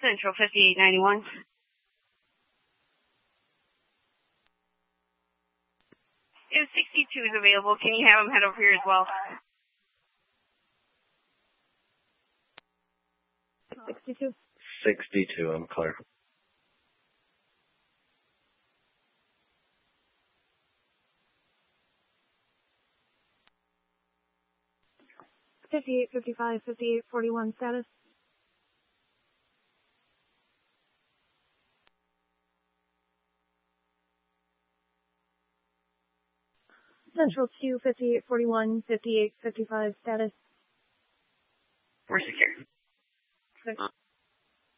Central 5891. If 62 is available, can you have him head over here as well? 62. 62, I'm clear. $58, $55, $58, $41 status. Central 2, 58, 41, 58, 55 status. We're secure. Good.